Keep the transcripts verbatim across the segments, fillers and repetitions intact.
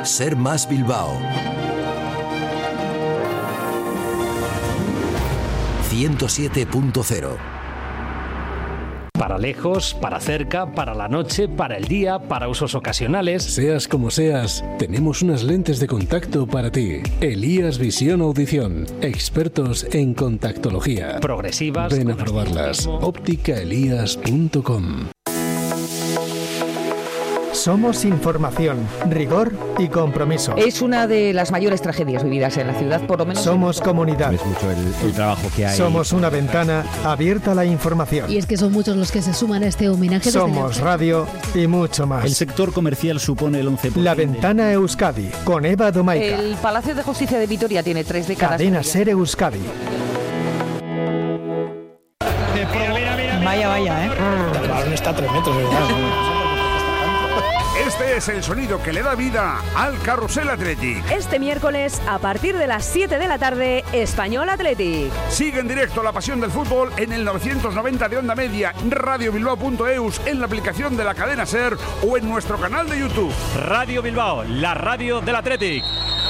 Ser Más Bilbao. ciento siete punto cero. Para lejos, para cerca, para la noche, para el día, para usos ocasionales. Seas como seas, tenemos unas lentes de contacto para ti. Elías Visión Audición, expertos en contactología. Progresivas. Ven a probarlas. óptica elías punto com. Somos información, rigor y compromiso. Es una de las mayores tragedias vividas en la ciudad, por lo menos. Somos comunidad. Es mucho el, el trabajo que hay. Somos una ventana abierta a la información. Y es que son muchos los que se suman a este homenaje. Somos radio y mucho más. El sector comercial supone el once por ciento. La Ventana Euskadi, con Eva Domaica. El Palacio de Justicia de Vitoria tiene tres décadas. Cadena Ser Euskadi. Vaya, vaya, ¿eh? El balón está a tres metros, ¿verdad? Este es el sonido que le da vida al Carrusel Athletic. Este miércoles, a partir de las siete de la tarde, Español Athletic. Sigue en directo la pasión del fútbol en el novecientos noventa de onda media, radio bilbao punto eus, en la aplicación de la cadena Ser o en nuestro canal de YouTube. Radio Bilbao, la radio del Athletic.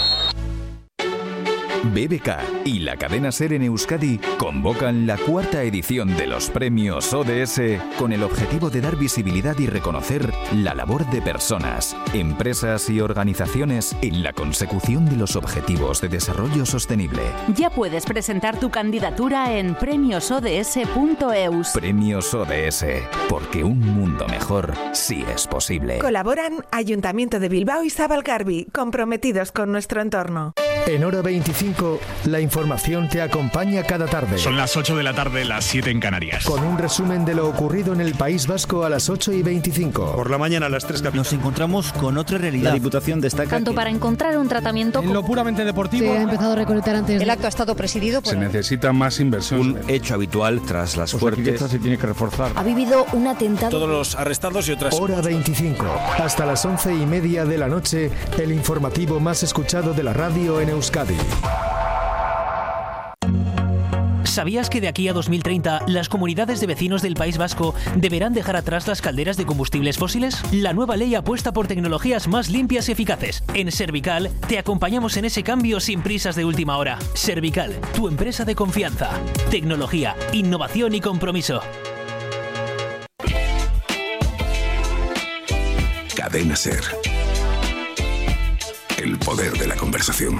B B K y la cadena Ser en Euskadi convocan la cuarta edición de los premios O D S con el objetivo de dar visibilidad y reconocer la labor de personas, empresas y organizaciones en la consecución de los objetivos de desarrollo sostenible. Ya puedes presentar tu candidatura en premios o d s punto eus. Premios O D S, porque un mundo mejor sí es posible. Colaboran Ayuntamiento de Bilbao y Zabalgarbi, comprometidos con nuestro entorno. En Hora veinticinco, la información te acompaña cada tarde. Son las ocho de la tarde, las siete en Canarias. Con un resumen de lo ocurrido en el País Vasco a las ocho y veinticinco. Por la mañana a las tres capitales. Nos encontramos con otra realidad. La Diputación destaca Tanto que... para encontrar un tratamiento... En lo puramente deportivo... Se ha empezado a recolectar antes... El acto ha estado presidido por... Se necesita más inversión. Un hecho habitual tras las pues fuertes... se tiene que reforzar. Ha vivido un atentado... Todos los arrestados y otras... Hora veinticinco. Hasta las once y media de la noche, el informativo más escuchado de la radio en Euskadi. ¿Sabías que de aquí a dos mil treinta las comunidades de vecinos del País Vasco deberán dejar atrás las calderas de combustibles fósiles? La nueva ley apuesta por tecnologías más limpias y eficaces. En Servical te acompañamos en ese cambio sin prisas de última hora. Servical, tu empresa de confianza. Tecnología, innovación y compromiso. Cadena Ser. El poder de la conversación.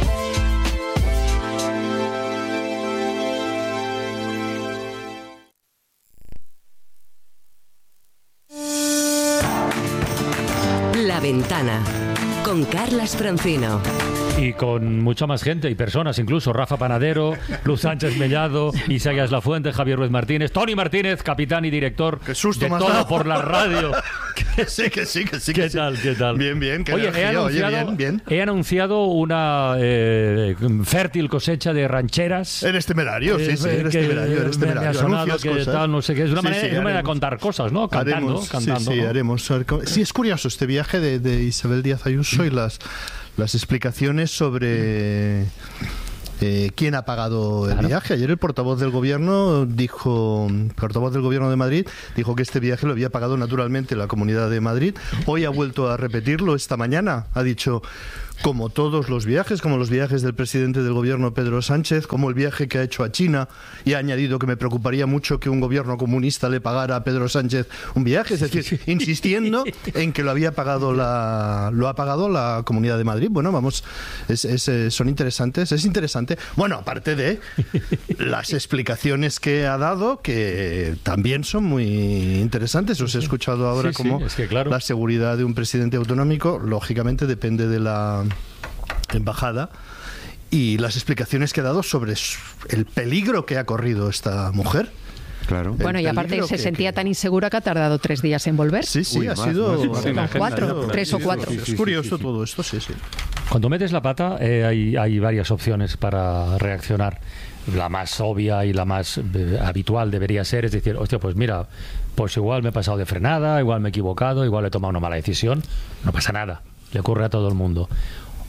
La Ventana, con Carlas Francino. Y con mucha más gente y personas, incluso Rafa Panadero, Luz Sánchez Mellado, Isaías Lafuente, Javier Ruiz Martínez, Tony Martínez, capitán y director Qué susto de me has Todo dado. por la Radio. Que sí, que sí, que sí. ¿Qué que sí. tal, qué tal? Bien, bien. Qué Oye, he energía, anunciado, oye, bien, bien. he anunciado una eh, fértil cosecha de rancheras. Eres temerario, sí, Eh, sí, eres que temerario, eres me- temerario. Me ha sonado Anuncias que cosas. tal, no sé qué. Es una Sí, manera, sí, es una manera de haremos. contar cosas, ¿no? Cantando, Haremos, cantando. Sí, sí, ¿no? haremos. A ver cómo- Sí, es curioso este viaje de, de Isabel Díaz Ayuso y las, las explicaciones sobre... Eh, ¿Quién ha pagado el Claro. viaje? Ayer el portavoz del gobierno dijo, el portavoz del gobierno de Madrid dijo que este viaje lo había pagado naturalmente la Comunidad de Madrid. Hoy ha vuelto a repetirlo esta mañana. Ha dicho, como todos los viajes, como los viajes del presidente del gobierno Pedro Sánchez, como el viaje que ha hecho a China, y ha añadido que me preocuparía mucho que un gobierno comunista le pagara a Pedro Sánchez un viaje, es decir, insistiendo en que lo había pagado la, lo ha pagado la Comunidad de Madrid. Bueno, vamos, es, es, eh, son interesantes, es interesante. Bueno, aparte de las explicaciones que ha dado, que también son muy interesantes. Os he escuchado ahora Sí, sí, como es que claro. la seguridad de un presidente autonómico, lógicamente depende de la embajada, y las explicaciones que ha dado sobre el peligro que ha corrido esta mujer. Claro. Bueno, y aparte se que, sentía que... tan insegura que ha tardado tres días en volver. Sí, sí, Uy, ha más, sido... más, más, cuatro, tres o cuatro. Es curioso todo esto, sí, sí. Cuando metes la pata eh, hay, hay varias opciones para reaccionar. La más obvia y la más eh, habitual debería ser, es decir, hostia, pues mira, pues igual me he pasado de frenada, igual me he equivocado, igual he tomado una mala decisión. No pasa nada, le ocurre a todo el mundo.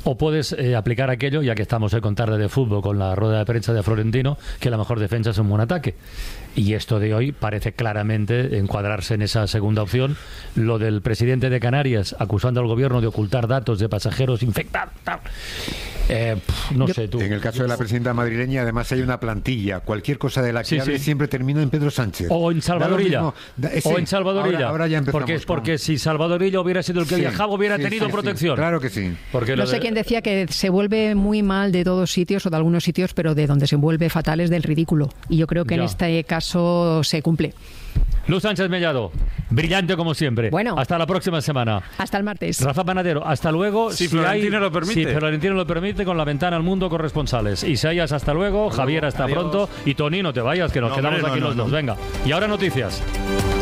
O puedes eh, aplicar aquello, ya que estamos en tarde de fútbol con la rueda de prensa de Florentino, que la mejor defensa es un buen ataque. Y esto de hoy parece claramente encuadrarse en esa segunda opción. Lo del presidente de Canarias acusando al gobierno de ocultar datos de pasajeros infectados. Eh, no Yo, sé tú. En el caso de la presidenta madrileña, además hay una plantilla. Cualquier cosa de la que Sí, hable sí. siempre termina en Pedro Sánchez. O en Salvadorilla. Da lo mismo. Da- ese- O en Salvadorilla. Ahora, ahora ya empezamos porque, con- porque si Salvadorilla hubiera sido el que Sí, viajaba, hubiera sí, tenido sí, protección. sí. Claro que sí. Porque No lo sé de- quién decía que se vuelve muy mal de todos sitios o de algunos sitios, pero de donde se vuelve fatal es del ridículo. Y yo creo que Ya. en este caso se cumple. Luz Sánchez Mellado, brillante como siempre. Bueno. Hasta la próxima semana. Hasta el martes. Rafa Panadero, hasta luego. Si Florentino lo permite. Si Florentino lo permite, con la ventana al mundo corresponsales. Isaías, hasta luego. Javier, hasta Adiós. pronto. Y Tony, no te vayas, que nos No, quedamos hombre, no, aquí no, los no. dos. Venga. Y ahora noticias.